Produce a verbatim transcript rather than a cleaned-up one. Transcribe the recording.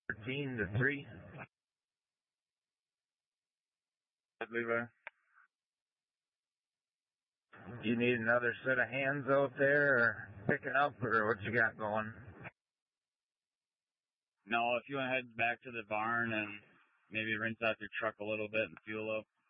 thirteen to three. Levi. Do you need another set of hands out there, or picking up, or what you got going? No, if you want to head back to the barn and maybe rinse out your truck a little bit and fuel up,